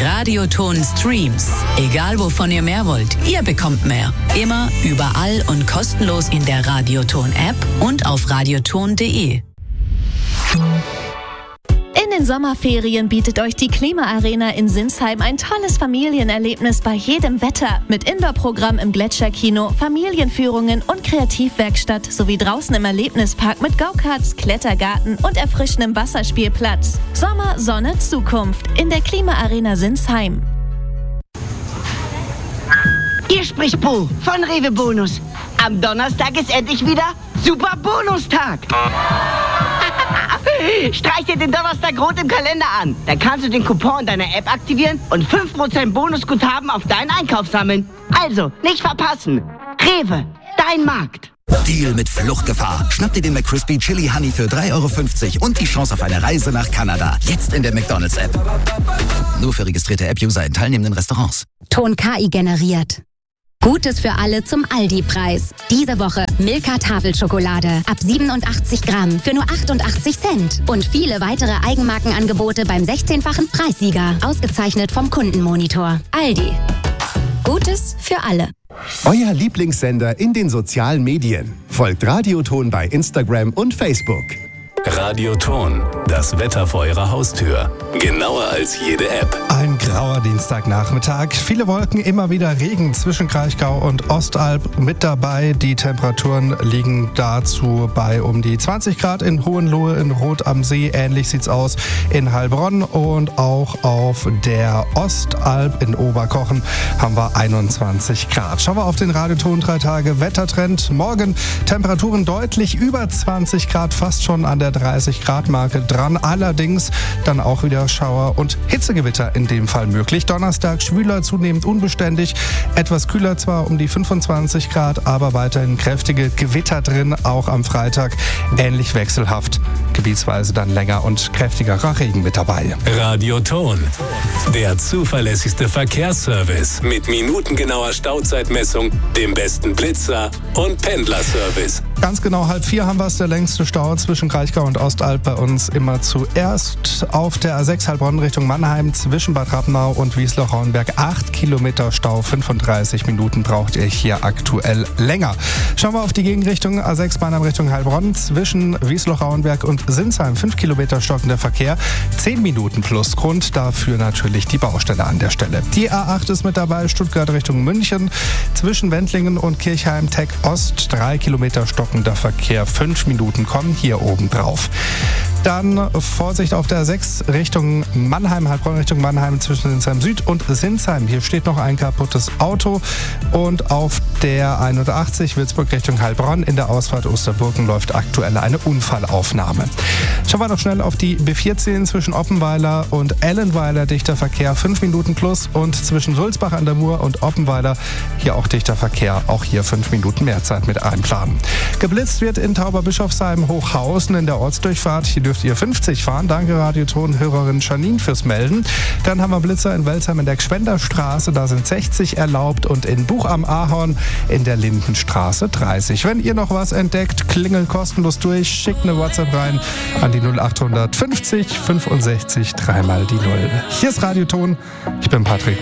Radioton Streams. Egal wovon ihr mehr wollt, ihr bekommt mehr. Immer, überall und kostenlos in der Radioton App und auf radioton.de. In den Sommerferien bietet euch die Klimaarena in Sinsheim ein tolles Familienerlebnis bei jedem Wetter. Mit Indoor-Programm im Gletscherkino, Familienführungen und Kreativwerkstatt sowie draußen im Erlebnispark mit Go-Karts, Klettergarten und erfrischendem Wasserspielplatz. Sommer, Sonne, Zukunft in der Klimaarena Sinsheim. Hier spricht Bo von Rewe Bonus. Am Donnerstag ist endlich wieder Super Bonustag. Streich dir den Donnerstag rot im Kalender an. Dann kannst du den Coupon deiner App aktivieren und 5% Bonusguthaben auf deinen Einkauf sammeln. Also, nicht verpassen. Rewe, dein Markt. Deal mit Fluchtgefahr. Schnapp dir den McCrispy Chili Honey für 3,50 € und die Chance auf eine Reise nach Kanada. Jetzt in der McDonald's-App. Nur für registrierte App-User in teilnehmenden Restaurants. Ton KI generiert. Gutes für alle zum Aldi-Preis. Diese Woche Milka Tafelschokolade ab 87 Gramm für nur 88 Cent. Und viele weitere Eigenmarkenangebote beim 16-fachen Preissieger. Ausgezeichnet vom Kundenmonitor. Aldi. Gutes für alle. Euer Lieblingssender in den sozialen Medien. Folgt Radioton bei Instagram und Facebook. Radioton, das Wetter vor Ihrer Haustür. Genauer als jede App. Ein grauer Dienstagnachmittag. Viele Wolken, immer wieder Regen zwischen Kraichgau und Ostalb mit dabei. Die Temperaturen liegen dazu bei um die 20 Grad in Hohenlohe, in Rot am See. Ähnlich sieht's aus in Heilbronn und auch auf der Ostalb in Oberkochen haben wir 21 Grad. Schauen wir auf den Radioton 3 Tage Wettertrend. Morgen Temperaturen deutlich über 20 Grad, fast schon an der 30-Grad-Marke dran. Allerdings dann auch wieder Schauer und Hitzegewitter in dem Fall möglich. Donnerstag schwüler, zunehmend unbeständig. Etwas kühler zwar um die 25 Grad, aber weiterhin kräftige Gewitter drin. Auch am Freitag ähnlich wechselhaft. Gebietsweise dann länger und kräftigerer Regen mit dabei. Radioton, der zuverlässigste Verkehrsservice mit minutengenauer Stauzeitmessung, dem besten Blitzer und Pendlerservice. Ganz genau 3:30 haben wir es, der längste Stau zwischen Kraichgau und Ostalb bei uns immer zuerst auf der A6 Heilbronn Richtung Mannheim zwischen Bad Rappenau und Wiesloch-Rauenberg. 8 Kilometer Stau, 35 Minuten braucht ihr hier aktuell länger. Schauen wir auf die Gegenrichtung A6 Mannheim Richtung Heilbronn zwischen Wiesloch-Rauenberg und Sinsheim. 5 Kilometer stockender Verkehr, 10 Minuten plus Grund, dafür natürlich die Baustelle an der Stelle. Die A8 ist mit dabei, Stuttgart Richtung München zwischen Wendlingen und Kirchheim-Tech Ost. 3 Kilometer stockender Verkehr, 5 Minuten kommen hier oben drauf. Dann Vorsicht auf der 6 Richtung Mannheim, Heilbronn Richtung Mannheim zwischen Sinsheim Süd und Sinsheim. Hier steht noch ein kaputtes Auto. Und auf der 81 Würzburg Richtung Heilbronn in der Ausfahrt Osterburgen läuft aktuell eine Unfallaufnahme. Schauen wir noch schnell auf die B14 zwischen Oppenweiler und Ellenweiler. Dichter Verkehr, 5 Minuten plus. Und zwischen Sulzbach an der Mur und Oppenweiler hier auch dichter Verkehr. Auch hier 5 Minuten mehr Zeit mit einplanen. Geblitzt wird in Tauberbischofsheim Hochhausen in der Ortsdurchfahrt. Hier dürft ihr 50 fahren. Danke Radioton-Hörerin Janine fürs Melden. Dann haben wir Blitzer in Welzheim in der Gschwenderstraße. Da sind 60 erlaubt. Und in Buch am Ahorn in der Lindenstraße 30. Wenn ihr noch was entdeckt, klingelt kostenlos durch. Schickt eine WhatsApp rein an die 0800 50 65 3 mal die 0. Hier ist Radioton. Ich bin Patrick.